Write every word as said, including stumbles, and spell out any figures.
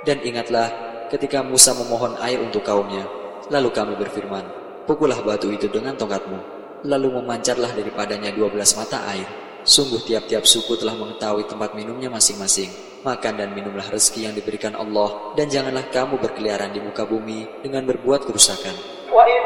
Dan ingatlah ketika Musa memohon air untuk kaumnya, lalu kami berfirman, pukullah batu itu dengan tongkatmu, lalu memancarlah daripadanya dua belas mata air. Sungguh tiap-tiap suku telah mengetahui tempat minumnya masing-masing. Makan dan minumlah rezeki yang diberikan Allah, dan janganlah kamu berkeliaran di muka bumi dengan berbuat kerusakan. وإذ